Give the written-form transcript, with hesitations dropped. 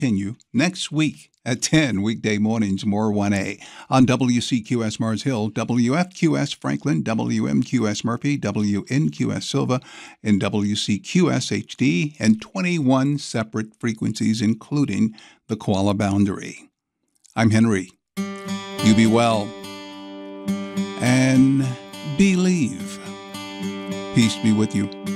continue next week at 10 weekday mornings, more 1A on WCQS Mars Hill, WFQS Franklin, WMQS Murphy, WNQS Silva, and WCQS HD, and 21 separate frequencies, including the Koala Boundary. I'm Henry. You be well and believe. Peace be with you.